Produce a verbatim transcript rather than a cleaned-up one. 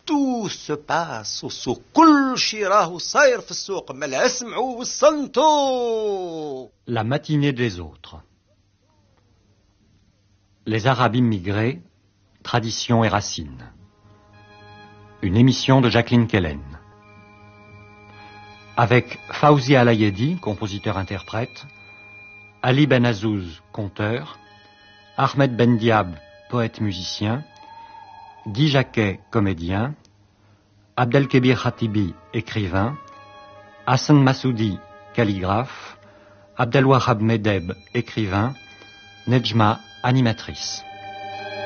tout se passe au souk. كل شي راهو صاير في السوق. ملا اسمعوا وصنتوا. La matinée des autres. Les Arabes immigrés, traditions et racines. Une émission de Jacqueline Kellen. Avec Fawzi Alayedi, compositeur-interprète, Ali Ben Azouz, conteur, Ahmed Ben Diab, poète-musicien, Guy Jacquet, comédien, Abdelkebir Khatibi, écrivain, Hassan Massoudi, calligraphe, Abdelwahab Medeb, écrivain, Nejma, animatrice.